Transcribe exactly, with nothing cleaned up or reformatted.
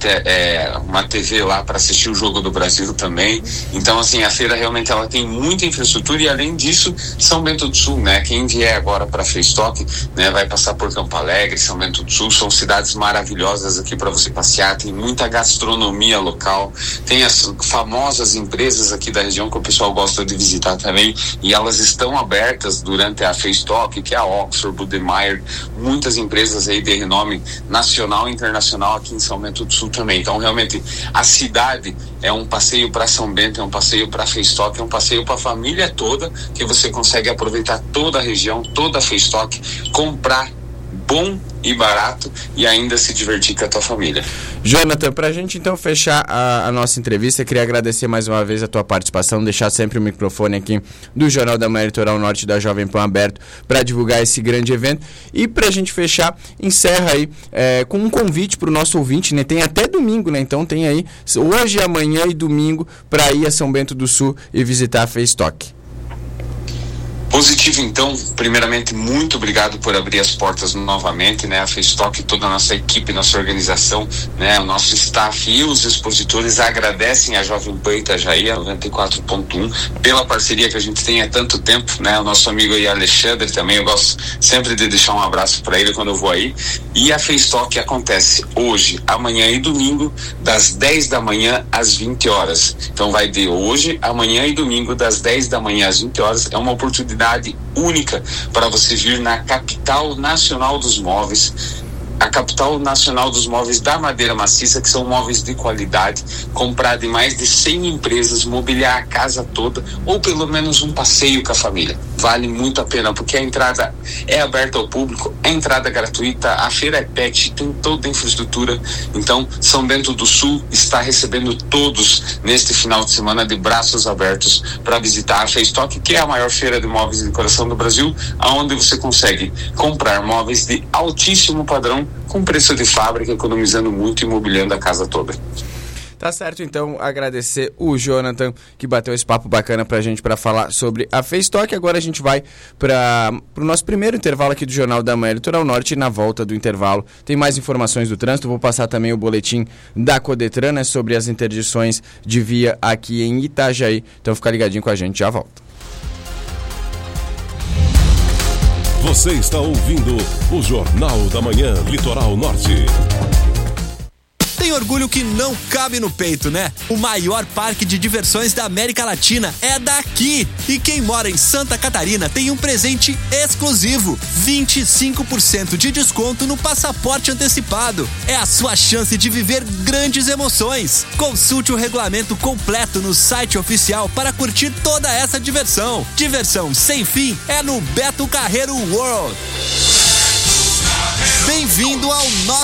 te, é, uma T V lá para assistir o Jogo do Brasil também. Então, assim, a feira realmente ela tem muita infraestrutura e, além disso, São Bento do Sul, né? Quem vier agora para Festock, né, vai passar por Campo Alegre, São Bento do Sul, são cidades maravilhosas aqui para você passear, tem muita gastronomia local, tem as famosas empresas aqui da região que o pessoal gosta de visitar também, e elas estão abertas durante a Festock, que é a Oxford, Budweiser, muitas empresas aí de renome nacional e internacional aqui em São Bento do Sul também. Então, realmente, a cidade é um passeio para São Bento, é um passeio para Festock, é um passeio para a família toda, que você consegue aproveitar toda a região, toda a Festock, comprar bom e barato e ainda se divertir com a tua família. Jonathan, pra gente então fechar a, a nossa entrevista, queria agradecer mais uma vez a tua participação, deixar sempre o microfone aqui do Jornal da Manhã Litoral Norte da Jovem Pan aberto para divulgar esse grande evento. E pra gente fechar, encerra aí é, com um convite pro nosso ouvinte, né? Tem até domingo, né? Então tem aí hoje, amanhã e domingo para ir a São Bento do Sul e visitar a Festock. Positivo, então, primeiramente, muito obrigado por abrir as portas novamente, né, a Festock, toda a nossa equipe, nossa organização, né, o nosso staff e os expositores agradecem a Jovem Pan Itajaí, a noventa e quatro ponto um, pela parceria que a gente tem há tanto tempo, né, o nosso amigo aí, Alexandre, também, eu gosto sempre de deixar um abraço para ele quando eu vou aí, e a Festock acontece hoje, amanhã e domingo, das dez da manhã às vinte horas, então vai de hoje, amanhã e domingo, das dez da manhã às vinte horas, é uma oportunidade única para você vir na capital nacional dos móveis, a capital nacional dos móveis da madeira maciça, que são móveis de qualidade, comprar de mais de cem empresas, mobiliar a casa toda, ou pelo menos um passeio com a família. Vale muito a pena, porque a entrada é aberta ao público, a entrada é gratuita, a feira é pet, tem toda a infraestrutura. Então, São Bento do Sul está recebendo todos neste final de semana de braços abertos para visitar a Festock, que é a maior feira de móveis de decoração do Brasil, onde você consegue comprar móveis de altíssimo padrão com preço de fábrica, economizando muito e mobiliando a casa toda. Tá certo, então, agradecer o Jonathan, que bateu esse papo bacana pra gente para falar sobre a Festock. Agora a gente vai para o nosso primeiro intervalo aqui do Jornal da Manhã Litoral Norte, e na volta do intervalo tem mais informações do trânsito. Vou passar também o boletim da Codetran, né, sobre as interdições de via aqui em Itajaí. Então fica ligadinho com a gente, já volta. Você está ouvindo o Jornal da Manhã Litoral Norte. Tem orgulho que não cabe no peito, né? O maior parque de diversões da América Latina é daqui. E quem mora em Santa Catarina tem um presente exclusivo: vinte e cinco por cento de desconto no passaporte antecipado. É a sua chance de viver grandes emoções. Consulte o regulamento completo no site oficial para curtir toda essa diversão. Diversão sem fim é no Beto Carreiro World. Bem-vindo ao nosso